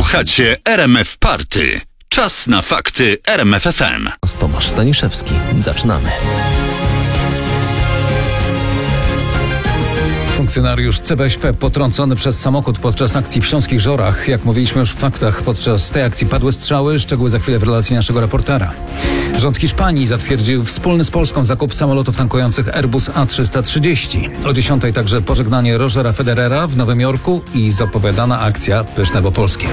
Słuchacie RMF Party. Czas na fakty RMF FM. Tomasz Staniszewski. Zaczynamy. Funkcjonariusz CBŚP potrącony przez samochód podczas akcji w Śląskich Żorach. Jak mówiliśmy już w faktach, podczas tej akcji padły strzały. Szczegóły za chwilę w relacji naszego reportera. Rząd Hiszpanii zatwierdził wspólny z Polską zakup samolotów tankujących Airbus A330. O 10:00 także pożegnanie Rogera Federera w Nowym Jorku i zapowiadana akcja Pyszne bo Polskie.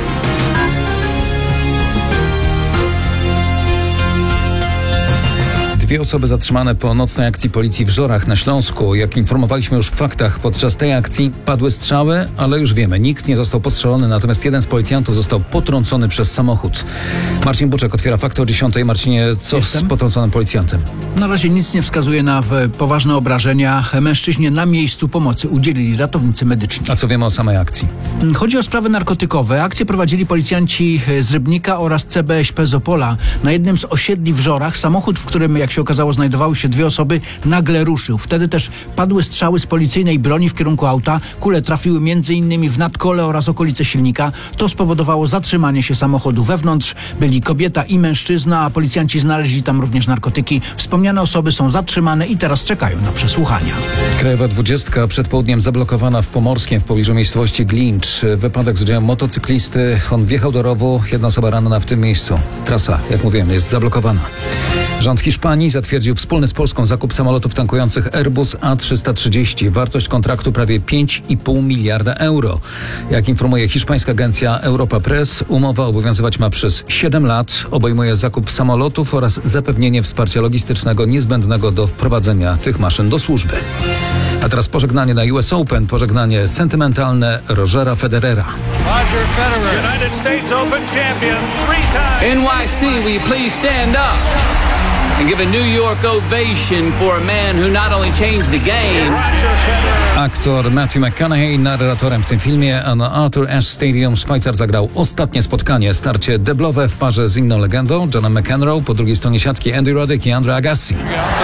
Dwie osoby zatrzymane po nocnej akcji policji w Żorach na Śląsku. Jak informowaliśmy już w faktach, podczas tej akcji padły strzały, ale już wiemy, nikt nie został postrzelony, natomiast jeden z policjantów został potrącony przez samochód. Marcin Buczek otwiera fakty o 10:00. Marcinie, co z potrąconym policjantem? Na razie nic nie wskazuje na poważne obrażenia. Mężczyźnie na miejscu pomocy udzielili ratownicy medyczni. A co wiemy o samej akcji? Chodzi o sprawy narkotykowe. Akcję prowadzili policjanci z Rybnika oraz CBŚP z Opola. Na jednym z osiedli w Żorach samochód, w którym, jak się okazało, znajdowały się dwie osoby, nagle ruszył. Wtedy też padły strzały z policyjnej broni w kierunku auta. Kule trafiły m.in. w nadkole oraz okolice silnika. To spowodowało zatrzymanie się samochodu. Wewnątrz byli kobieta i mężczyzna, a policjanci znaleźli tam również narkotyki. Wspomniane osoby są zatrzymane i teraz czekają na przesłuchania. Krajowa 20 przed południem zablokowana w Pomorskiem w pobliżu miejscowości Glincz. Wypadek z udziałem motocyklisty. On wjechał do rowu. Jedna osoba ranna w tym miejscu. Trasa, jak mówiłem, jest zablokowana. Rząd Hiszpanii zatwierdził wspólny z Polską zakup samolotów tankujących Airbus A330. Wartość kontraktu prawie 5,5 miliarda euro. Jak informuje hiszpańska agencja Europa Press, umowa obowiązywać ma przez 7 lat. Obejmuje zakup samolotów oraz zapewnienie wsparcia logistycznego niezbędnego do wprowadzenia tych maszyn do służby. A teraz pożegnanie na US Open, pożegnanie sentymentalne Rogera Federera. Roger Federer, United States Open champion 3 times. NYC, will you please stand up and give a New York ovation for a man who not only changed the game. Roger Federer. Aktor Matthew McConaughey narratorem w tym filmie, a na Arthur Ashe Stadium Szwajcar zagrał ostatnie spotkanie, starcie deblowe w parze z inną legendą, Johnem McEnroe, po drugiej stronie siatki Andy Roddick i Andre Agassi.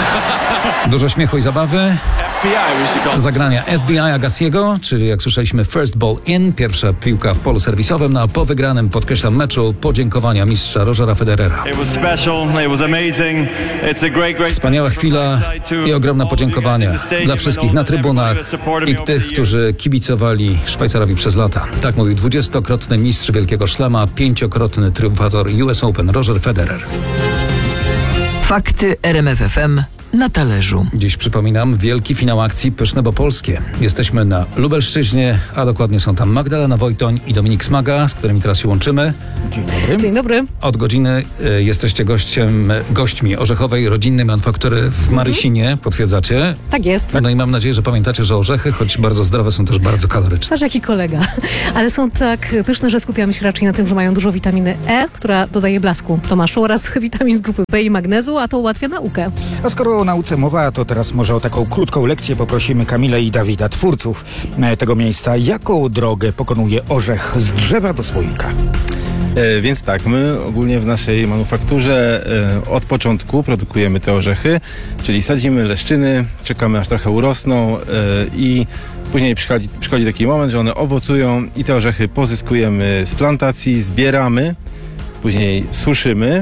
Dużo śmiechu i zabawy. Zagrania FBI Agassiego, czyli jak słyszeliśmy First Ball In, pierwsza piłka w polu serwisowym, a po wygranym, podkreślam, meczu podziękowania mistrza Rogera Federera. Wspaniała chwila i ogromne podziękowania dla wszystkich na trybunach i tych, którzy kibicowali Szwajcarowi przez lata. Tak mówił 20-krotny mistrz Wielkiego Szlema, 5-krotny triumfator US Open Roger Federer. Fakty RMF FM na talerzu. Dziś przypominam wielki finał akcji Pyszne bo Polskie. Jesteśmy na Lubelszczyźnie, a dokładnie są tam Magdalena Wojtoń i Dominik Smaga, z którymi teraz się łączymy. Dzień dobry. Dzień dobry. Od godziny jesteście gośćmi orzechowej rodzinnej manufaktury w Marysinie, potwierdzacie? Tak jest. No i mam nadzieję, że pamiętacie, że orzechy, choć bardzo zdrowe, są też bardzo kaloryczne. Aż jaki kolega. Ale są tak pyszne, że skupiamy się raczej na tym, że mają dużo witaminy E, która dodaje blasku, Tomaszu, oraz witamin z grupy B i magnezu, a to ułatwia naukę. A skoro o nauce mowa, to teraz może o taką krótką lekcję poprosimy Kamilę i Dawida, twórców tego miejsca. Jaką drogę pokonuje orzech z drzewa do słoika? Więc tak, my ogólnie w naszej manufakturze od początku produkujemy te orzechy, czyli sadzimy leszczyny, czekamy aż trochę urosną i później przychodzi taki moment, że one owocują i te orzechy pozyskujemy z plantacji, zbieramy, później suszymy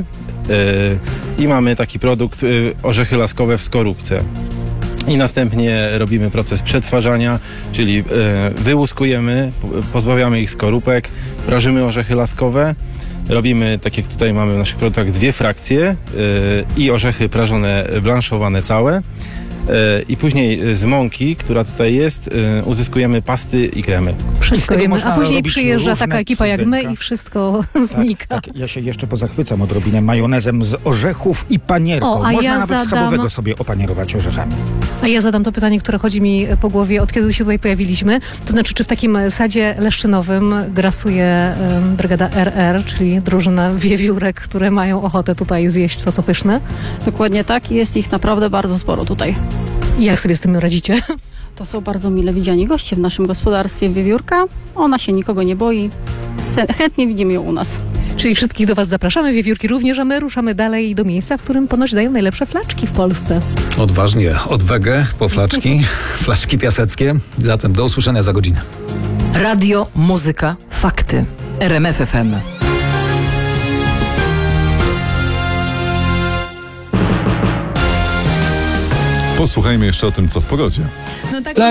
i mamy taki produkt orzechy laskowe w skorupce. I następnie robimy proces przetwarzania, czyli wyłuskujemy, pozbawiamy ich skorupek, prażymy orzechy laskowe. Robimy, tak jak tutaj mamy w naszych produktach, 2 frakcje i orzechy prażone, blanszowane całe. I później z mąki, która tutaj jest, uzyskujemy pasty i kremy. Wszystko jemy, a później robić przyjeżdża różne taka ekipa jak my cudeńka. i wszystko znika. Tak, ja się jeszcze pozachwycam odrobinę majonezem z orzechów i panierką. O, a Można ja nawet zadam- schabowego sobie opanierować orzechami. A ja zadam to pytanie, które chodzi mi po głowie, od kiedy się tutaj pojawiliśmy. To znaczy, czy w takim sadzie leszczynowym grasuje brygada RR, czyli drużyna wiewiórek, które mają ochotę tutaj zjeść to, co pyszne? Dokładnie tak. Jest ich naprawdę bardzo sporo tutaj. I jak sobie z tym radzicie? To są bardzo mile widziani goście w naszym gospodarstwie wiewiórka. Ona się nikogo nie boi. Chętnie widzimy ją u nas. Czyli wszystkich do Was zapraszamy, wiewiórki również, a my ruszamy dalej do miejsca, w którym ponoć dają najlepsze flaczki w Polsce. Odważnie, od wege po flaczki, flaczki piaseckie. Zatem do usłyszenia za godzinę. Radio, muzyka, fakty. RMFFM. Posłuchajmy jeszcze o tym, co w pogodzie.